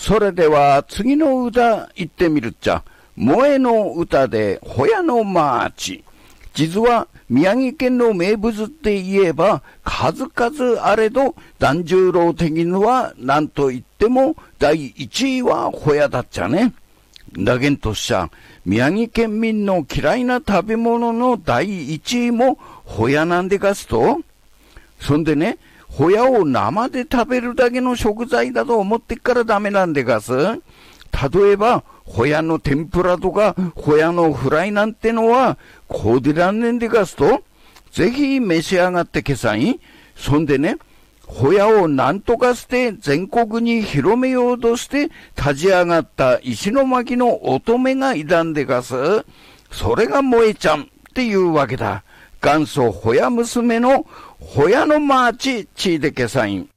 それでは次の歌言ってみるっちゃ。萌えの歌でホヤのマーチ。実は宮城県の名物って言えば数々あれど、團十郎的には何と言っても第一位はホヤだっちゃね。だけんとしちゃ、宮城県民の嫌いな食べ物の第一位もホヤなんでかすと。そんでね、ホヤを生で食べるだけの食材だと思ってっからダメなんでかす。例えば、ホヤの天ぷらとか、ホヤのフライなんてのは、こうでらんねんでかすと。ぜひ召し上がってけさい。そんでね、ホヤをなんとかして全国に広めようとして立ち上がった石巻の乙女がいたんでかす。それが萌えちゃんっていうわけだ。元祖ホヤ娘のホヤのマーチちいでけさいん。